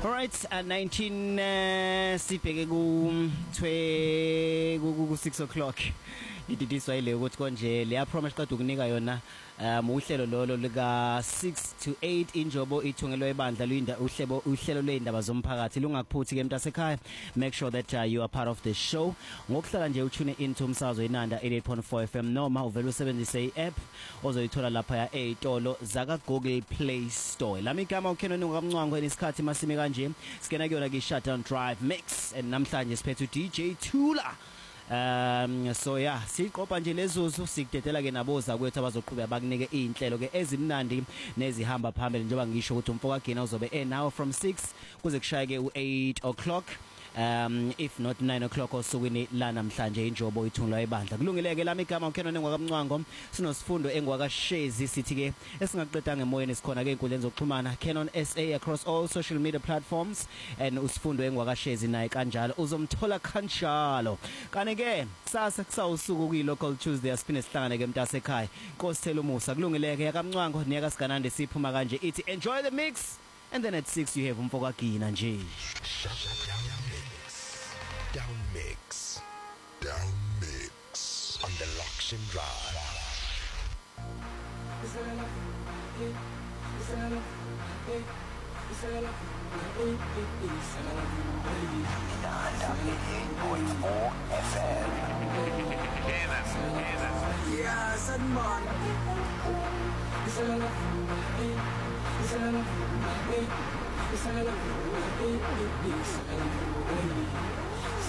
Alright, 19 sibheke ku 6 o'clock. Ididiswa ile ukuthi konje leya promise qada ukunika yona uhlelo lolo lika 6 to 8 injobo ithungelwe ebandla uhlelo lweindaba zomphakathi lungakuphuthi ke mntasekhaya. Make sure that you are part of the show. Ngokuhlala nje utune into umsakazo inanda 88.4 FM noma uvela usebenzise i-app ozoyithola lapha ya ezitolo zaka Google Play Store. Lami igama uKenon ngokamncwango enisikhathi masime kanje. Sikena kuyona ke Shutdown Drive Mix and namhlanje siphethe DJ Thula. So yeah, siqopha nje lezuzu sikudedela ke naboza kwethu abazoqhubeka bakunike izinhlelo ke ezimnandi nezihamba phambili njengoba ngisho ukuthi umfoka gina uzobe now from 6 kuze kushaye ke u8 o'clock. If not 9 o'clock osukwini la namhlanje injobo ithungwa ebandla kulungileke lami igama uKenon ngwakamncwango sinosifundo engwakashezi sithi ke esingaqeda ngemoyeni sikhona ke inkundleni zokuxhumana Kenon SA across all social media platforms and usifundo engwakashezi naye kanjalo uzomthola kanjalo kane ke sasa kusawusuku kwi local Tuesday asipine sihlangane ke mntasekhaya Nkosithela umusa kulungileke yakamncwango niyaka sikanande siphuma kanje ithi enjoy the mix and then at 6 you have umfoka gina nje. Down mix on the Luxon Drive. FM. Yes, and man.